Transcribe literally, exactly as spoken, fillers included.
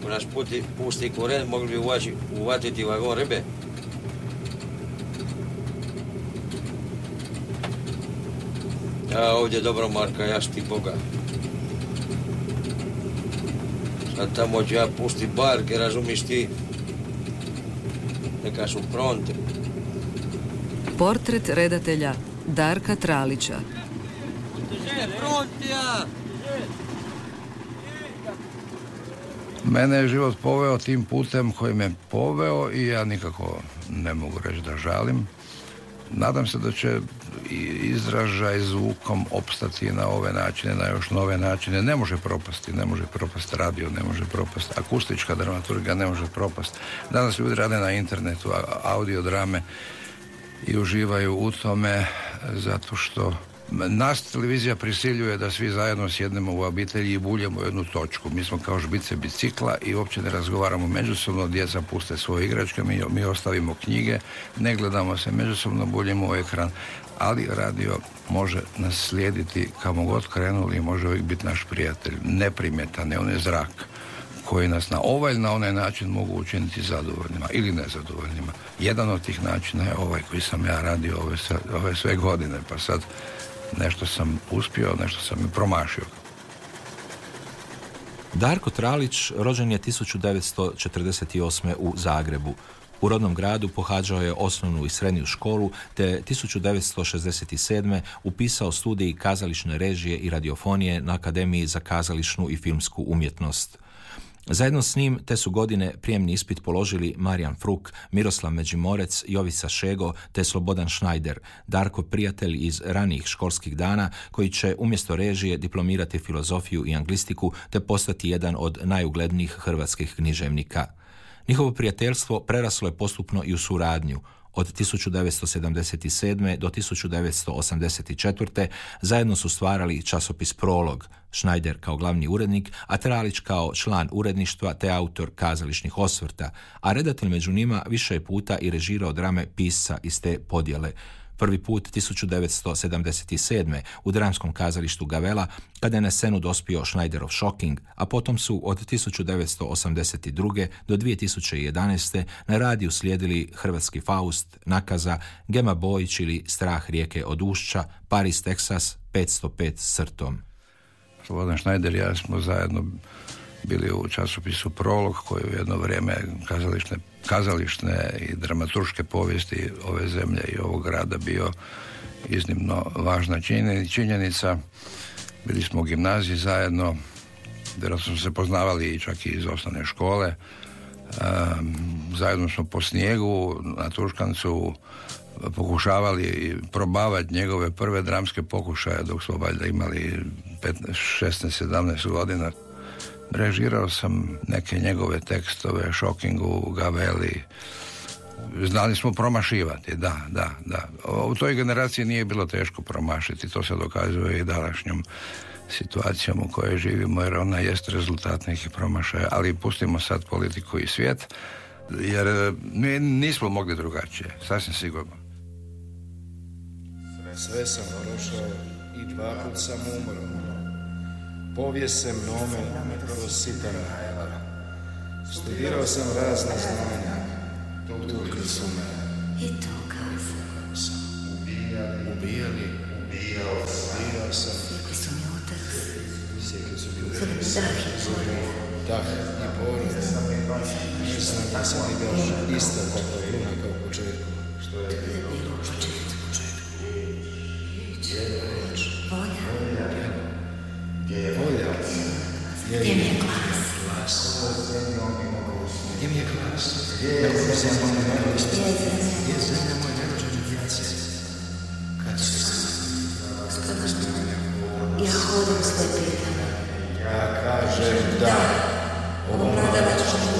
Ako nas puti, pusti koren, mogli bi uvaći, uvatiti vagon ribe. Ja ovdje dobro, Marka, ja ti Boga. Sad tamo ću ja pusti barke, razumiš ti? Neka su pronte. Portret redatelja Darka Tralića. Frontija! Mene je život poveo tim putem koji me poveo i ja nikako ne mogu reći da žalim. Nadam se da će izražaj zvukom opstati na ove načine, na još nove načine. Ne može propasti, ne može propasti radio, ne može propasti akustička dramaturgija, ne može propasti. Danas ljudi rade na internetu audio drame i uživaju u tome zato što nas televizija prisiljuje da svi zajedno sjednemo u obitelji i buljemo jednu točku. Mi smo kao žbice bicikla i uopće ne razgovaramo međusobno, djeca puste svoje igračke, mi, mi ostavimo knjige, ne gledamo se međusobno, buljemo u ekran, ali radio može nas slijediti kamo god krenuli i može uvijek biti naš prijatelj, neprimjetan je onaj zrak koji nas na ovaj ili na onaj način mogu učiniti zadovoljnima ili nezadovoljnima. Jedan od tih načina je ovaj koji sam ja radio ove, ove sve godine, pa sad nešto sam uspio, nešto sam i promašio. Darko Tralić rođen je tisuću devetsto četrdeset osme. u Zagrebu. U rodnom gradu pohađao je osnovnu i srednju školu, te tisuću devetsto šezdeset sedme. upisao studij kazališne režije i radiofonije na Akademiji za kazališnu i filmsku umjetnost. Zajedno s njim te su godine prijemni ispit položili Marijan Fruk, Miroslav Međimorec, Jovica Šego te Slobodan Šnajder, Darko prijatelj iz ranijih školskih dana koji će umjesto režije diplomirati filozofiju i anglistiku te postati jedan od najuglednijih hrvatskih književnika. Njihovo prijateljstvo preraslo je postupno i u suradnju. Od tisuću devetsto sedamdeset sedme. do tisuću devetsto osamdeset četvrte. zajedno su stvarali časopis Prolog, Šnajder kao glavni urednik, a Tralić kao član uredništva te autor kazališnih osvrta, a redatelj među njima više je puta i režirao drame pisca iz te podjele. Prvi put tisuću devetsto sedamdeset sedme. u dramskom kazalištu Gavela, kada je na scenu dospio Šnajderov Šoking, a potom su od tisuću devetsto osamdeset druge. do dvije tisuće jedanaeste. na radiju slijedili Hrvatski Faust, Nakaza, Gema Bojić ili Strah rijeke od ušća, Paris, Teksas, petsto pet s crtom. Slobodan Šnajder i ja smo zajedno bili u časopisu Prolog, koji je jedno vrijeme kazališne, kazališne i dramaturške povijesti ove zemlje i ovog grada bio iznimno važna činjenica. Bili smo u gimnaziji zajedno, vjerojatno smo se poznavali čak i iz osnovne škole. Um, zajedno smo po snijegu na Tuškancu pokušavali probavati njegove prve dramske pokušaje dok smo valjda imali petnaest, šesnaest, sedamnaest godina. Režirao sam neke njegove tekstove, Šokingu, Gaveli. Znali smo promašivati, da, da, da. U toj generaciji nije bilo teško promašiti, to se dokazuje i današnjom situacijom u kojoj živimo, jer ona jest rezultat nekih promašaja, ali pustimo sad politiku i svijet, jer mi nismo mogli drugačije, sasvim sigurno. Sve sam prošao i dva put sam umro. Povijest se mnome kroz sitan najava. Studirao sam razna znanja, tukli su me. I to kao sam. Ubijali, ubijali, ubijao sam. Ubijao sam. Sjekli su mi otac. Sjekli su mi otac. Dah i porod. Dah i porod. Ne znam da sam vidio isto tako gruna kao u početku. Što je bilo u početku? Volja. Gdje je volja? Gdje mi je glas? Gdje mi je glas? Gdje je zemlja moje nerođene djece? Gdje je zemlja moje nerođene djece? Kad su se ja hodim svoje pitanje. Ja kažem da. Ovom prodavačkom